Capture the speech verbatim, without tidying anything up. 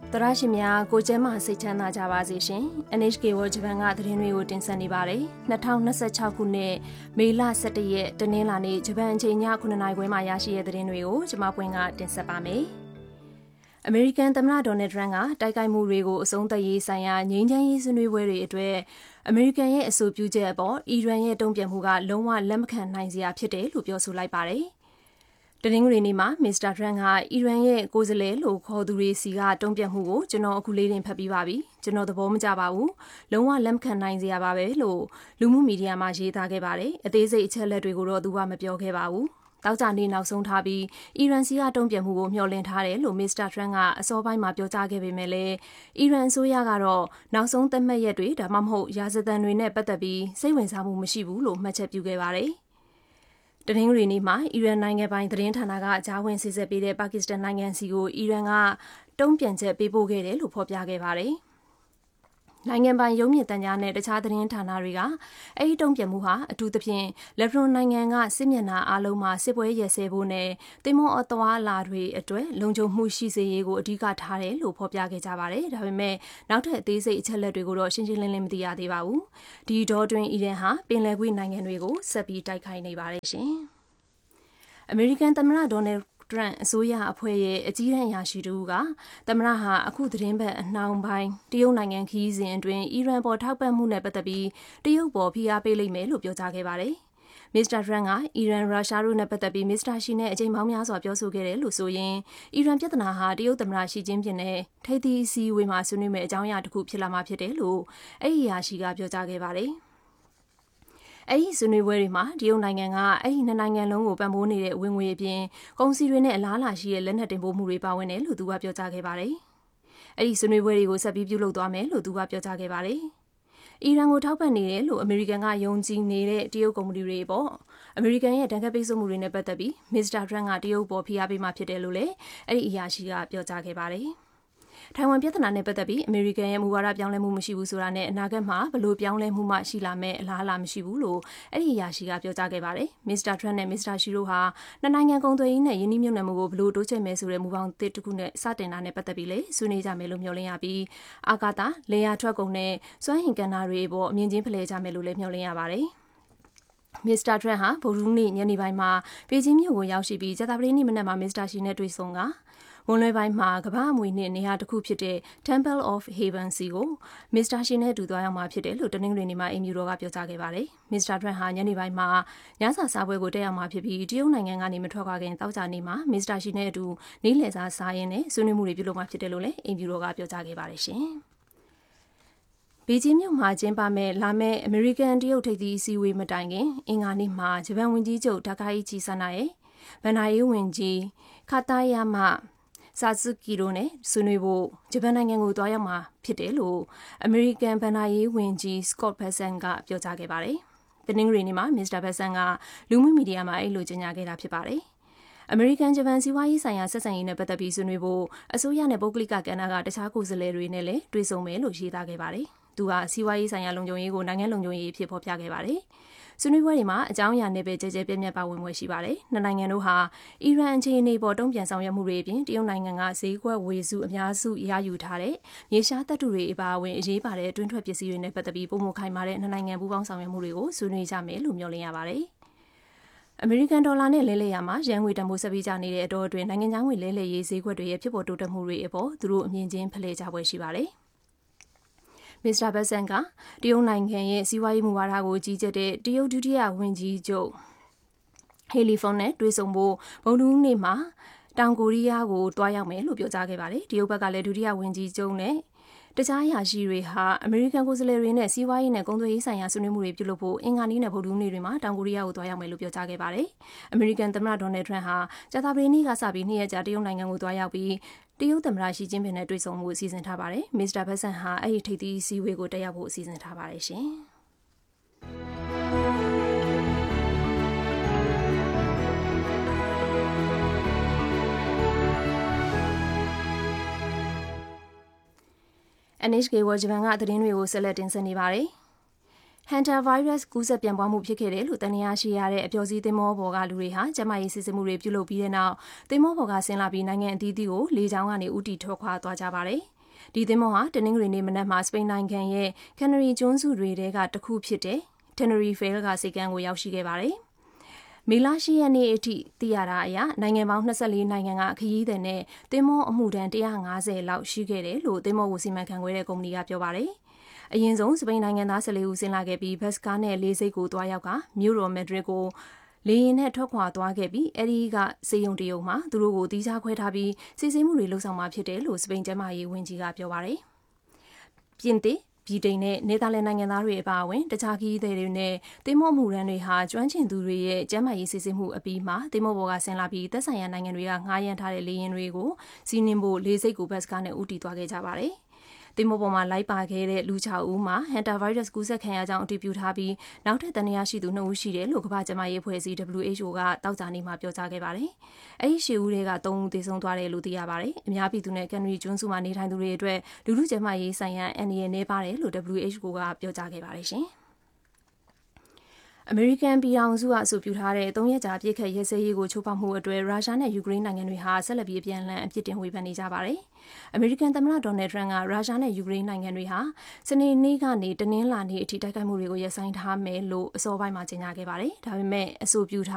တရရှိများကိုကျဲမှစိတ်ချမ်းသာကြပါစေရှင် N H K World Japan ကသတင်းတွေကိုတင်ဆက်နေပါတယ်၂၀၂၆ခုနှစ်မေလ၁၁ရက်တနင်္လာနေ့ဂျပန်အချိန်ညခုနှစ်နာရီခွဲမှာရရှိတဲ့သတင်းတွေကိုကျွန်မပွင့်ကတင်ဆက်ပါမယ်အမေရိကန်သမ္မတဒေါ်နယ်ထရန့်ကတိုက်ခိုက်မှုတွေကိုအဆုံးသတ်ရေးဆိုင်ရာငြိမ်းချမ်းရေးဆွေးနွေးပွဲတွေအတွက်အမေရိကန်ရဲ့အဆိုပြုချက်အပေါ်အီရန်ရဲ့တုံ့ပြန်မှုကလုံးဝလက်မခံနိုင်စရာဖြစ်တယ်လို့ပြောဆိုလိုက်ပါတယ်တနင်္ဂနွေနေ့မှာမစ္စတာထရန့်ကအီရန်ရဲ့ကိုယ်စားလှယ်လို့ခေါ်သူတွေစီကတုံ့ပြန်မှုကိုကျွန်တော်အခုလေးတင်ဖတ်ပြီးပါပြီကျွန်တော်သဘောမကျပါဘူးလုံးဝလက်မခံနိုင်စရာပါပဲလို့လူမှုမီဒီယာမှာရေးသားခဲ့ပါတယ်အသေးစိတ်အချက်လက်တွေကိုတော့သူကမပြောခဲ့ပါဘူးတောက်ကြနေနောက်ဆုံးထားပြီးအီရန်စီကတုံ့ပြန်မှုကိုမျှော်လင့်ထားတယ်လို့မစ္စတာထရန့်ကအစောပိုင်းမှာပြောကြားခဲ့ပေမဲ့လည်းအီရန်အစိုးရကတော့နောက်ဆုံးသတ်မှတ်ရက်တွေဒါမှမဟုတ်ရာဇသံတွေနဲ့ပတ်သက်ပြီးစိတ်ဝင်စားမှုမရှိဘူးလို့မှတ်ချက်ပြုခဲ့ပါတယ်တနင်္ဂနွေနေ့မှာအီရန်နိုင်ငံပိုင်သတင်းဌာနကကြားဝင်စစ်ဆေးပေးတဲ့ပါကစ္စတန်နိုင်ငံစီကိုအီရန်ကတုံ့ပြန်ချက်ပေးပို့ခဲ့တယ်လို့ဖော်ပြခဲ့ပါတယ်။နိုင်ငံပိုင်ရုံးမြင့်တန်ကြားနဲ့တခြားသတင်းဌာနတွေကအဲဒီတုံ့ပြန်မှုဟာအထူးသဖြင့်လက်ဘနွန်နိုင်ငံကစစ်မျက်နှာအားလုံးမှာစစ်ပွဲရစဲဖို့နဲ့တင်မောအသွားလာတွေအတွက်လုံခြုံမှုရှိစေရေးကိုအဓိကထားတယ်လို့ဖော်ပြခဲ့ကြပါတယ်။ဒါပေမဲ့နောက်ထပ်အသေးစိတ်အချက်လက်တွေကိုတော့ရှင်းရှင်းလင်းလင်းမသိရသေးပါဘူး။ဒီတော့တွင်အီရန်ဟာပင်လယ်ကွေ့နိုင်ငံတွေကိုဆက်ပြီးတိုက်ခိုက်နေပါတယ်ရှင်။အမေရိကန်သမ္မတဒေါ်နယ်ထရန့်အစိုးရအဖွဲ့ရဲ့အကြီးတန်းအရာရှိတူကသမ္မတဟာအခုသတင်းပတ်အနှောင်းပိုင်းတရုတ်နိုင်ငံခီးစဉ်အတွင်းအီရန်ပေါ်ထောက်ပံ့မှုနဲ့ပတ်သက်ပြီးတရုတ်ပေါ်ဖိအားပေးလိမ့်မယ်လို့ပြောကြားခဲ့ပါတယ်။မစ္စတာထရန့်ကအီရန်ရုရှားတို့နဲ့ပတ်သက်ပြီးမစ္စတာရှီနဲ့အကြိမ်ပေါင်းများစွာပြောဆိုခဲ့တယ်လို့ဆိုရင်အီရန်ပြည်ထနာဟာတရုတ်သမ္မတရှီကျင်းပင်နဲ့ထိပ်သီးအစည်းအဝေးမှာဆွေးနွေးမယ့်အကြောင်းအရာတစ်ခုဖြစ်လာမှာဖြစ်တယ်လို့အဲ့ဒီအရာရှိကပြောကြားခဲ့ပါတယ်။အဲ့ဒီဆွေးနွေးပွဲတွေမှာတရုတ်နိုင်ငံကအဲ့ဒီနှစ်နိုင်ငံလုံးကိုပံ့ပိုးနေတဲ့ဝင်ငွေအပြင်ကုန်စည်တွေနဲ့အလားအလာရှိတဲ့လက်နက်တင်ပို့မှုတွေပါဝင်တယ်လို့သူကပြောကြားခဲ့ပါတယ်။အဲ့ဒီဆွေးနွေးပွဲတွေကိုဆက်ပြီးပြုလုပ်သွားမယ်လို့သူကပြောကြားခဲ့ပါတယ်။အီရန်ကိုထောက်ပံ့နေတယ်လို့အမေရိကန်ကယုံကြည်နေတဲ့တရုတ်ကုမ္ပဏီတွေပေါ့အမေရိကန်ရဲ့တန်ခတ်ပိတ်ဆို့မှုတွေနဲ့ပတ်သက်ပြီးမစ္စတာထရန့်ကတရုတ်ပေါ်ဖိအားပေးမှဖြစ်တယ်လို့လည်းအဲ့ဒီအရာရှိကပြောကြားခဲ့ပါတယ်။ထိုင်ဝမ်ပြည်ထနာနဲ့ပတ်သက်ပြီးအမေရိကန်ရဲ့မူဝါဒပြောင်းလဲမှုမရှိဘူးဆိုတာနဲ့အနာဂတ်မှာဘလို့ပြောင်းလဲမှုမှရှိလာမဲ့အလားအလာမရှိဘူးလို့အဲ့ဒီအရာရှိကပြောကြားခဲ့ပါတယ်။မစ္စတာထရန့်နဲ့မစ္စတာရှီတို့ဟာနှစ်နိုင်ငံကုန်သွယ်ရေးနဲ့ယင်းနှိမ့်မြုပ်နှံမှုကိုဘလို့တိုးချဲ့မယ်ဆိုတဲ့မူပေါင်းတစ်တစ်ခုနဲ့စတင်တာနဲ့ပတ်သက်ပြီးလေဆွေးနွေးကြမယ်လို့မျှော်လင့်ရပြီးအာကာသလေယာထွက်ကုန်နဲ့စွမ်းဟင်ကဏ္ဍတွေပေါ်အမြင့်ချင်းဖလှယ်ကြမယ်လို့လည်းမျှော်လင့်ရပါတယ်။မစ္စတာထရန့်ဟာဗုဒ္ဓဟူးနေ့ညနေပိုင်းမှာပေကျင်းမြို့ကိုရောက်ရှိပြီးကြာသပတေးနေ့မနက်မှာမစ္စတာရှီနဲ့တွေ့ဆုံကဝန်လွယ်ပိုင်းမှာကမ္ဘာအမွေနဲ့နေရာတစ်ခုဖြစ်တဲ့ Temple of Heaven စီကိုမစ္စတာရှီနဲ့တူသွားရောက်မှာဖြစ်တယ်လို့တနင်္ဂနွေနေ့မှာအင်မြူတော်ကပြောကြားခဲ့ပါတယ်။မစ္စတာထရန့်ဟာညနေပိုင်းမှာညစာစားပွဲကိုတက်ရောက်မှာဖြစ်ပြီးတရုတ်နိုင်ငံကနေမထွက်ခွာခင်တောက်ကြနေမှာမစ္စတာရှီနဲ့အတူနေ့လည်စာစားရင်းနဲ့ဆွေးနွေးမှုတွေပြုလုပ်မှာဖြစ်တယ်လို့လည်းအင်မြူတော်ကပြောကြားခဲ့ပါတယ်ရှင်။ဘေဂျင်းမြို့မှာကျင်းပမဲ့လာမဲ့အမေရိကန်တရုတ်ထိပ်သီးအစည်းအဝေးမတိုင်ခင်အင်္ဂါနေ့မှာဂျပန်ဝန်ကြီးချုပ်ဒါကာအိချီဆန်နာရဲ့ဗန်နာရေးဝန်ကြီးခါတာယာမဆာဇူကီတို့နဲ့ဆွေးနွေးဖို့ဂျပန်နိုင်ငံကိုတွားရောက်မှာဖြစ်တယ်လို့အမေရိကန်ဗန်နာရေးဝန်ကြီးစကော့ဖက်ဆန်ကပြောကြားခဲ့ပါတယ်။တနင်္ဂနွေနေ့မှာမစ္စတာဖက်ဆန်ကလူမှုမီဒီယာမှာအဲ့လိုကြေညာခဲ့တာဖြစ်ပါတယ်။အမေရိကန်ဂျပန်စီးပွားရေးဆိုင်ရာဆက်ဆံရေးနဲ့ပတ်သက်ပြီးဆွေးနွေးဖို့အစိုးရနဲ့ပုဂ္ဂလိကကဏ္ဍကတခြားကိုယ်စားလှယ်တွေနဲ့လည်းတွေ့ဆုံမယ်လို့ရေးသားခဲ့ပါတယ်။သူကစီးပွားရေးဆိုင်ရာလုံခြုံရေးကိုနိုင်ငံလုံခြုံရေးဖြစ်ဖော်ပြခဲ့ပါတယ်။ဆွေးနွေးပွဲတွေမှာအကြောင်းအရာနဲ့ပဲကြဲကြဲပြန့်ပြန့်ပါဝင်ပွဲရှိပါတယ်။နှစ်နိုင်ငံတို့ဟာအီရန်အခြေအနေပေါ်တုံ့ပြန်ဆောင်ရွက်မှုတွေအပြင်တရုတ်နိုင်ငံကဈေးကွက်ဝေစုအများစုရယူထားတဲ့မြေရှားတပ်တုတွေအပါအဝင်အရေးပါတဲ့တွင်းထွက်ပစ္စည်းတွေနဲ့ပတ်သက်ပြီးပုံမှန်ခိုင်မာတဲ့နှစ်နိုင်ငံပူးပေါင်းဆောင်ရွက်မှုတွေကိုဆွေးနွေးကြမယ်လို့မျှော်လင့်ရပါတယ်။အမေရိကန်ဒေါ်လာနဲ့လဲလှယ်ရမှာရန်ငွေတန်ဖိုးဆက်ပြီးကြနေတဲ့အတော်အတွင်းနိုင်ငံခြားငွေလဲလှယ်ရေးဈေးကွက်တွေရဲ့ဖြစ်ပေါ်တိုးတက်မှုတွေအပေါ်သူတို့အမြင်ချင်းဖလှယ်ကြပွဲရှိပါတယ်။မစ္စတာဘက်ဆန်ကတရုတ်နိုင်ငံရဲ့စီးပွားရေးမူဝါဒကိုကြီးကြပ်တဲ့တရုတ်ဒုတိယဝန်ကြီးချုပ်ဟေလီဖုန်နဲ့တွေ့ဆုံဖို့ဗုဒ္ဓဟူးနေ့မှာတောင်ကိုရီးယားကိုတွားရောက်မယ်လို့ပြောကြားခဲ့ပါတယ်။တရုတ်ဘက်ကလည်းဒုတိယဝန်ကြီးချုပ်နဲ့တခြားအရာရှိတွေဟာအမေရိကန်ကိုယ်စားလှယ်တွေနဲ့စီးပွားရေးနဲ့ကုန်သွယ်ရေးဆိုင်ရာဆွေးနွေးမှုတွေပြုလုပ်ဖို့အင်္ဂါနေ့နဲ့ဗုဒ္ဓဟူးနေ့တွေမှာတောင်ကိုရီးယားကိုတွားရောက်မယ်လို့ပြောကြားခဲ့ပါတယ်။အမေရိကန်သမ္မတဒေါ်နယ်ထရန့်ဟာကြာသပတေးနေ့ကစပြီးနှစ်ရက်ကြာတရုတ်နိုင်ငံကိုတွားရောက်ပြီးတရုတ်သမ္မတရှီကျင်းပင်နဲ့တွေ့ဆုံမှုအစီအစဉ်ထားပါတယ်။မစ္စတာဘက်ဆန်ဟာအဲ့ဒီထိပ်သီးအစည်းအဝေးကိုတက်ရောက်ဖို့အစီအစဉ်ထားပါတယ်ရှင်။ N H K World Japan ကသတင်းတွေကိုဆက်လက်တင်ဆက်နေပါတယ်။ Hunter virus ကူးစက်ပြန့်ပွားမှုဖြစ်ခဲ့တယ်လို့တန်ရာရှိရတဲ့အပျော်စီးသင်္ဘောပေါ်ကလူတွေဟာကျန်းမာရေးစစ်ဆေးမှုတွေပြုလုပ်ပြီးတဲ့နောက်သင်္ဘောပေါ်ကဆင်းလာပြီးနိုင်ငံအသီးသီးကိုလေကြောင်းကနေဥတီထွက်ခွာသွားကြပါတယ်ဒီသင်္ဘောဟာတနင်္ဂနွေနေ့မနက်မှာစပိန်နိုင်ငံရဲ့ကန်နရီကျွန်းစုတွေထဲကတစ်ခုဖြစ်တဲ့ Tenerife ကဆိပ်ကမ်းကိုရောက်ရှိခဲ့ပါတယ်။မေလ၈ရက်နေ့အထိသိရတာအရနိုင်ငံပေါင်း၂၄နိုင်ငံကခရီးသည်နဲ့သင်္ဘောအမှုထမ်း၁၅၀လောက်ရှိခဲ့တယ်လို့သင်္ဘောကိုစီမံခန့်ခွဲတဲ့ကုမ္ပဏီကပြောပါတယ်။အရင်ဆုံးစပိန်နိုင်ငံသား၁၄ဦးဆင်းလာခဲ့ပြီးဘတ်စကားနဲ့လေးစိတ်ကိုတွားရောက်ကမြို့တော်မက်ဒရစ်ကိုလေယာဉ်နဲ့ထွက်ခွာသွားခဲ့ပြီးအဲဒီကစေယုံတရုံမှာသူတို့ကိုတီးခြားခွဲထားပြီးစစ်ဆေးမှုတွေလှုပ်ဆောင်မှာဖြစ်တယ်လို့စပိန်ကျန်းမာရေးဝန်ကြီးကပြောပါတယ်။ပြင်သစ်ပြည်တိန်နဲ့နယ်သာလန်နိုင်ငံသားတွေအပါအဝင်တခြားခရီးသည်တွေနဲ့သင်္ဘောမှုရန်တွေဟာကျွမ်းကျင်သူတွေရဲ့ကျန်းမာရေးစစ်ဆေးမှုအပြီးမှာသင်္ဘောပေါ်ကဆင်းလာပြီးသက်ဆိုင်ရာနိုင်ငံတွေကငှားရမ်းထားတဲ့လေယာဉ်တွေကိုစီးနင်းဖို့လေးစိတ်ကိုဘတ်စကားနဲ့ဦးတည်သွားခဲ့ကြပါတယ်။သင်္ဘောပေါ်မှာလိုက်ပါခဲ့တဲ့လူ၆ဦးမှာဟန်တာဗိုင်းရပ်စ်ကူးစက်ခံရကြောင်းအတည်ပြုထားပြီးနောက်ထပ်တန်ရာရှိသူ၂ဦးရှိတယ်လို့ကမ္ဘာ့ကျန်းမာရေးအဖွဲ့အစည်း W H O ကတောက်ကြနေမှာပြောကြားခဲ့ပါတယ်။အဲဒီရှေ့ဦးတွေက၃ဦးသေဆုံးသွားတယ်လို့သိရပါတယ်။အများပြည်သူနဲ့ကန်နရီကျွန်းစုမှာနေထိုင်သူတွေအတွက်လူထုကျန်းမာရေးဆိုင်ရာအန္တရာယ်နည်းပါတယ်လို့ W H O ကပြောကြားခဲ့ပါတယ်ရှင်။အမေရိကန်ပြည်ထောင်စုကအဆိုပြုထားတဲ့သုံးရက်ကြာပြည့်ခတ်ရဲစဲရေးကိုချိုးဖောက်မှုအတွက်ရုရှားနဲ့ယူကရိန်းနိုင်ငံတွေဟာဆက်လက်ပြီးအပြန်အလှန်အပြစ်တင်ဝေဖန်နေကြပါတယ်။အမေရိကန်သမ္မတဒေါ်နယ်ထရန့်ကရုရှားနဲ့ယူကရိန်းနိုင်ငံတွေဟာစနေနေ့ကနေတနင်္လာနေ့အထိတိုက်ခိုက်မှုတွေကိုရပ်ဆိုင်းထားမယ်လို့အစောပိုင်းမှာကြေညာခဲ့ပါတယ်။ဒါပေမဲ့အဆိုပြုထား